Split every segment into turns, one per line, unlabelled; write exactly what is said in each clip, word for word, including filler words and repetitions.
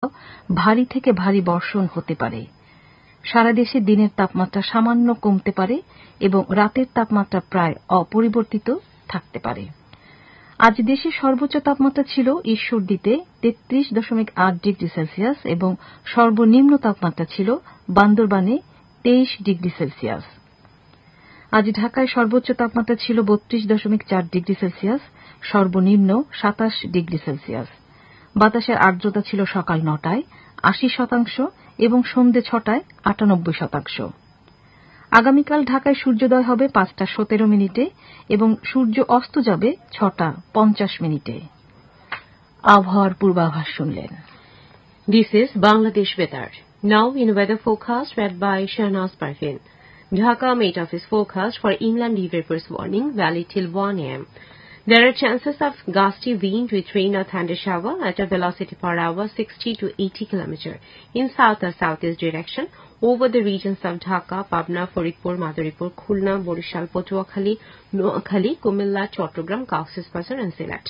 ভারী থেকে ভারী বর্ষণ হতে পারে। সারা দেশে দিনের তাপমাত্রা সামান্য কমতে পারে এবং রাতের তাপমাত্রা প্রায় অপরিবর্তিত থাকতে পারে। আজ দেশের সর্বোচ্চ তাপমাত্রা ছিল ঈশ্বরদীতে তেত্রিশ দশমিক আট ডিগ্রি সেলসিয়াস এবং সর্বনিম্ন তাপমাত্রা ছিল বান্দরবানে তেইশ ডিগ্রি সেলসিয়াস। আজ ঢাকায় সর্বোচ্চ তাপমাত্রা ছিল বত্রিশ দশমিক চার ডিগ্রি সেলসিয়াস, সর্বনিম্ন সাতাশ ডিগ্রি সেলসিয়াস। বাতাসের আর্দ্রতা ছিল সকাল নটায় আশি শতাংশ এবং সন্ধ্যে ছটায় আটানব্বই শতাংশ। আগামীকাল ঢাকায় সূর্যোদয় হবে পাঁচটা সতেরো মিনিটে এবং সূর্য অস্ত যাবে ছটা পঞ্চাশ মিনিটে। আবহাওয়ার পূর্বাভাস শুনলেন।
This is Bangladesh weather. Now in weather forecast read by Shahnaz Parveen. Dhaka Met Office forecast for inland reapers warning valid till one a m There are chances of gusty wind with rain or thunder shower at a velocity per hour sixty to eighty kilometers in south or southeast direction over the regions of Dhaka, Pabna, Faridpur, Madaripur, Khulna, Borishal, Patuakhali, Noakhali, Kumilla, Chattogram, Cox's Bazar and Sylhet.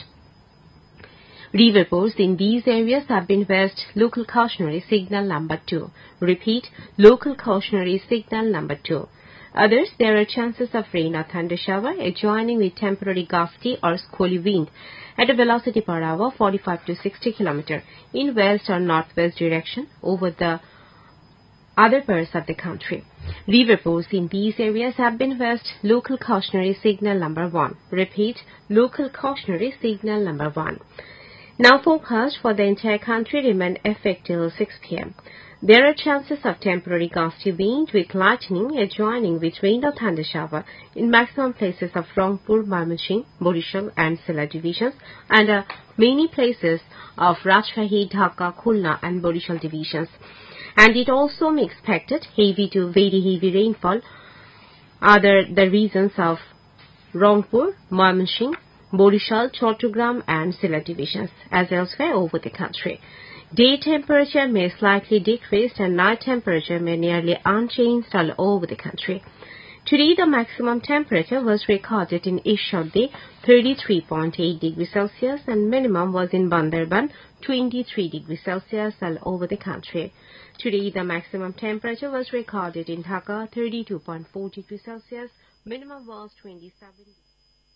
River pours in these areas have been west local cautionary signal number two. Repeat, local cautionary signal number two. Others, there are chances of rain or thunder shower adjoining with temporary gusty or squally wind at a velocity per hour forty-five to sixty kilometers in west or northwest direction over the other parts of the country. River pours in these areas have been west local cautionary signal number one. Repeat, local cautionary signal number one. Now forecast for the entire country remain effective till six p m There are chances of temporary gusty wind with lightning adjoining with rain or thunder shower in maximum places of Rangpur, Mymensingh, Borishal and Sylhet divisions and uh, many places of Rajshahi, Dhaka, Khulna and Borishal divisions. And it also may expected heavy to very heavy rainfall other the regions of Rangpur, Mymensingh, Borishal, Chattogram and Sylhet divisions as elsewhere over the country. Day temperature may slightly decrease and night temperature may nearly unchanged all over the country. Today, the maximum temperature was recorded in Ishodi, thirty-three point eight degrees Celsius, and minimum was in Bandarban, twenty-three degrees Celsius all over the country. Today, the maximum temperature was recorded in Dhaka, thirty-two point four degrees Celsius, minimum was twenty-seven degrees.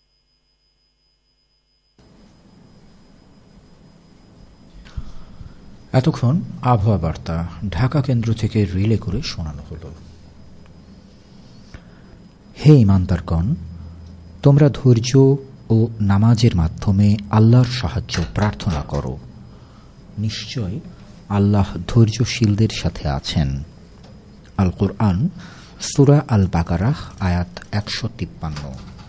এতক্ষণ আবহাওয়া বার্তা ঢাকা কেন্দ্র থেকে relay করে শোনানো হল। হে ঈমানদারগণ, তোমরা ধৈর্য ও নামাজের মাধ্যমে আল্লাহর সাহায্য প্রার্থনা করো। নিশ্চয় আল্লাহ ধৈর্যশীলদের সাথে আছেন। আল কুরআন সূরা আল বাকারাহ আয়াত একশো তিপ্পান্ন।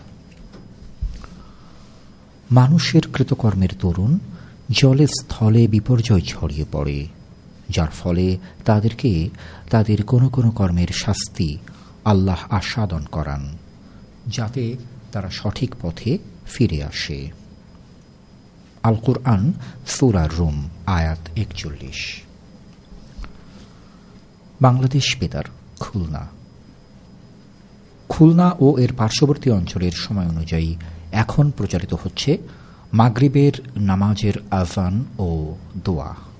মানুষের কৃতকর্মের দরুন জলে স্থলে বিপর্যয় ছড়িয়ে পড়ে, যার ফলে তাদেরকে তাদের কোনো কোনো কর্মের শাস্তি আল্লাহ আস্বাদন করান, যাতে তারা সঠিক পথে ফিরে আসে। আল কুরআন সূরা রুম আয়াত একচল্লিশ। বাংলাদেশ বেতার খুলনা। খুলনা ও এর পার্শ্ববর্তী অঞ্চলের সময় অনুযায়ী এখন প্রচারিত হচ্ছে মাগরিবের নামাজের আযান ও দোয়া।